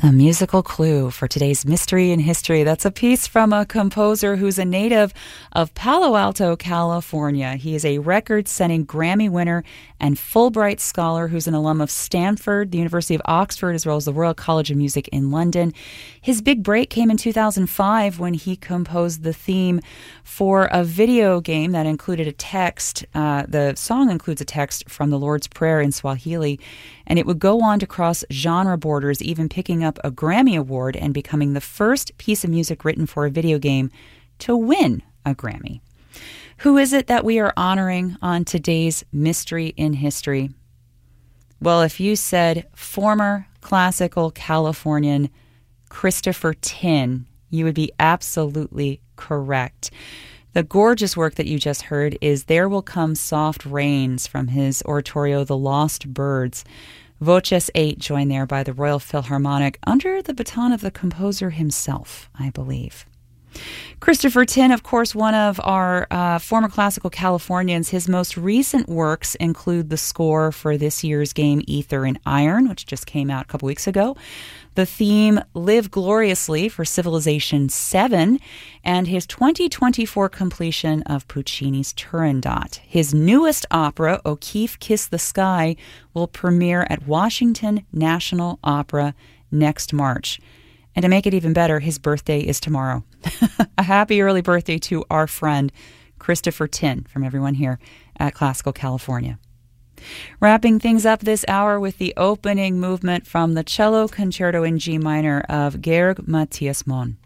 A musical clue for today's Mystery in History. That's a piece from a composer who's a native of Palo Alto, California. He is a record-setting Grammy winner and Fulbright scholar who's an alum of Stanford, the University of Oxford, as well as the Royal College of Music in London. His big break came in 2005 when he composed the theme for a video game that included a text. The song includes a text from the Lord's Prayer in Swahili, and it would go on to cross genre borders, even picking up a Grammy Award and becoming the first piece of music written for a video game to win a Grammy. Who is it that we are honoring on today's Mystery in History? Well, if you said former classical Californian Christopher Tin, you would be absolutely correct. The gorgeous work that you just heard is There Will Come Soft Rains from his oratorio The Lost Birds. Voces 8 joined there by the Royal Philharmonic under the baton of the composer himself, I believe. Christopher Tin, of course, one of our former classical Californians. His most recent works include the score for this year's game Ether and Iron, which just came out a couple weeks ago, the theme Live Gloriously for Civilization 7, and his 2024 completion of Puccini's Turandot. His newest opera, O'Keeffe Kiss the Sky, will premiere at Washington National Opera next March. And to make it even better, his birthday is tomorrow. A happy early birthday to our friend, Christopher Tin, from everyone here at Classical California. Wrapping things up this hour with the opening movement from the Cello Concerto in G minor of Georg Matthias Mohn.